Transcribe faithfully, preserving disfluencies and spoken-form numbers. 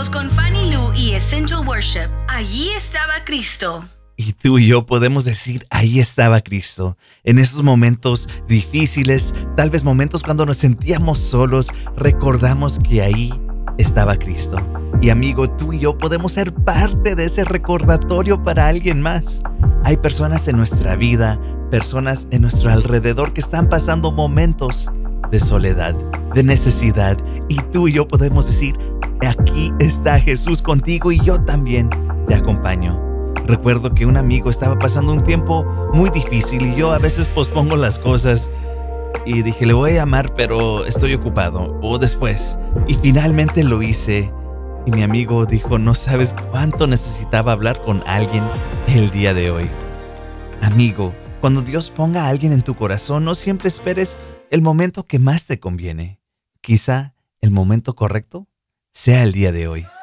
Momentos con Fanny Lu y Essential Worship. Allí estaba Cristo. Y tú y yo podemos decir, ahí estaba Cristo. En esos momentos difíciles, tal vez momentos cuando nos sentíamos solos, recordamos que ahí estaba Cristo. Y amigo, tú y yo podemos ser parte de ese recordatorio para alguien más. Hay personas en nuestra vida, personas en nuestro alrededor que están pasando momentos de soledad, de necesidad. Y tú y yo podemos decir, aquí está Jesús contigo y yo también te acompaño. Recuerdo que un amigo estaba pasando un tiempo muy difícil y yo a veces pospongo las cosas. Y dije, le voy a llamar, pero estoy ocupado, o después. Y finalmente lo hice. Y mi amigo dijo, no sabes cuánto necesitaba hablar con alguien el día de hoy. Amigo, cuando Dios ponga a alguien en tu corazón, no siempre esperes el momento que más te conviene. Quizá el momento correcto sea el día de hoy.